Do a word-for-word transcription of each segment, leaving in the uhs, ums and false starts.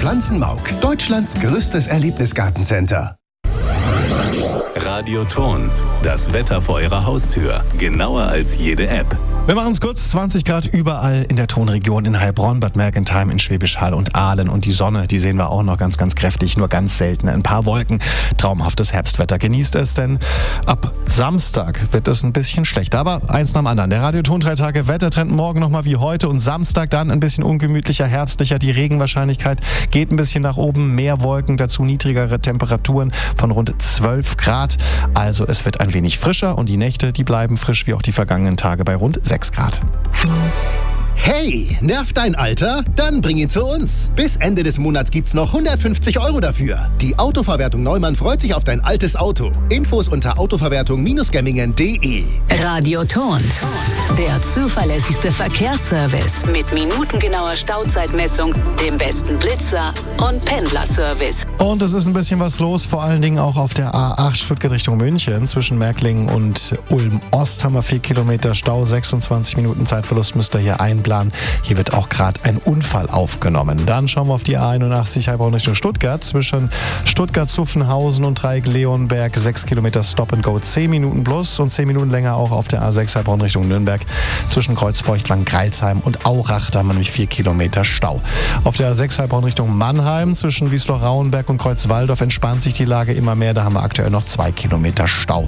Pflanzenmauk, Deutschlands größtes Erlebnisgartencenter. Radioton, das Wetter vor Ihrer Haustür. Genauer als jede App. Wir machen es kurz, zwanzig Grad überall in der Tonregion, in Heilbronn, Bad Mergentheim, in Schwäbisch Hall und Aalen. Und die Sonne, die sehen wir auch noch ganz, ganz kräftig, nur ganz selten. Ein paar Wolken, traumhaftes Herbstwetter. Genießt es, denn ab Samstag wird es ein bisschen schlechter. Aber eins nach dem anderen. Der Radioton drei Tage Wettertrend morgen nochmal wie heute und Samstag dann ein bisschen ungemütlicher, herbstlicher. Die Regenwahrscheinlichkeit geht ein bisschen nach oben, mehr Wolken, dazu niedrigere Temperaturen von rund zwölf Grad. Also es wird ein wenig frischer und die Nächte, die bleiben frisch wie auch die vergangenen Tage bei rund sechs Grad. Hey, nervt dein Alter? Dann bring ihn zu uns. Bis Ende des Monats gibt's noch hundertfünfzig Euro dafür. Die Autoverwertung Neumann freut sich auf dein altes Auto. Infos unter autoverwertung Gemmingen punkt de. Radioton, der zuverlässigste Verkehrsservice mit minutengenauer Stauzeitmessung, dem besten Blitzer und Pendlerservice. Und es ist ein bisschen was los, vor allen Dingen auch auf der A acht Stuttgart Richtung München. Zwischen Märklingen und Ulm-Ost haben wir vier Kilometer Stau, sechsundzwanzig Minuten Zeitverlust müsst ihr hier einplanen. Hier wird auch gerade ein Unfall aufgenommen. Dann schauen wir auf die A einundachtzig Heilbronn Richtung Stuttgart. Zwischen Stuttgart-Zuffenhausen und Dreieck-Leonberg sechs Kilometer Stop and Go, zehn Minuten plus und zehn Minuten länger auch auf der A sechs Heilbronn Richtung Nürnberg. Zwischen Kreuzfeuchtlang, Greilsheim und Aurach, da haben wir nämlich vier Kilometer Stau. Auf der A sechs Heilbronn Richtung Mannheim zwischen Wiesloch-Rauenberg und Kreuzwaldorf entspannt sich die Lage immer mehr. Da haben wir aktuell noch zwei Kilometer Stau.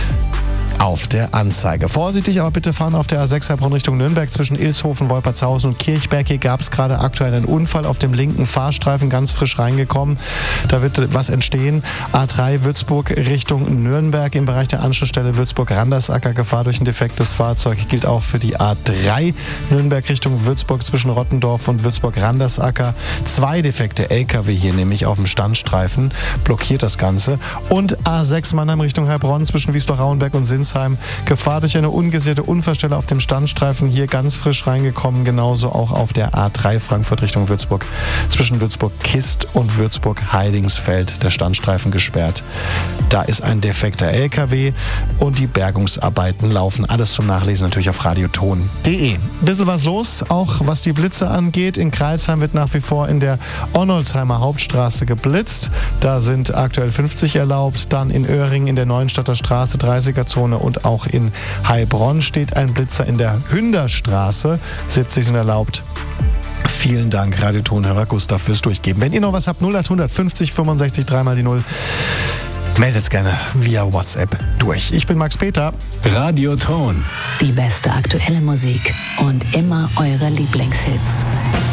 Auf der Anzeige. Vorsichtig aber bitte fahren auf der A sechs Heilbronn Richtung Nürnberg zwischen Ilshofen, Wolpertshausen und Kirchberg. Hier gab es gerade aktuell einen Unfall auf dem linken Fahrstreifen, ganz frisch reingekommen. Da wird was entstehen. A drei Würzburg Richtung Nürnberg im Bereich der Anschlussstelle Würzburg-Randersacker. Gefahr durch ein defektes Fahrzeug gilt auch für die A drei Nürnberg Richtung Würzburg zwischen Rottendorf und Würzburg-Randersacker. Zwei defekte L K W hier nämlich auf dem Standstreifen. Blockiert das Ganze. Und A sechs Mannheim Richtung Heilbronn zwischen Wiesloch-Rauenberg und Sinsheim. Gefahr durch eine ungesicherte Unfallstelle auf dem Standstreifen, hier ganz frisch reingekommen, genauso auch auf der A drei Frankfurt Richtung Würzburg, zwischen Würzburg-Kist und Würzburg-Heidingsfeld, der Standstreifen gesperrt. Da ist ein defekter L K W und die Bergungsarbeiten laufen. Alles zum Nachlesen natürlich auf radioton punkt de. Ein bisschen was los, auch was die Blitze angeht. In Kreilsheim wird nach wie vor in der Onnolsheimer Hauptstraße geblitzt. Da sind aktuell fünfzig erlaubt. Dann in Öhringen in der Neuenstadter Straße, dreißiger-Zone und auch in Heilbronn steht ein Blitzer in der Hünderstraße. siebzig sind erlaubt. Vielen Dank, Radiotonhörer Gustav, fürs Durchgeben. Wenn ihr noch was habt, null acht fünfzig fünfundsechzig dreimal die Null. Meldet gerne via WhatsApp durch. Ich bin Max Peter. Radioton. Die beste aktuelle Musik und immer eure Lieblingshits.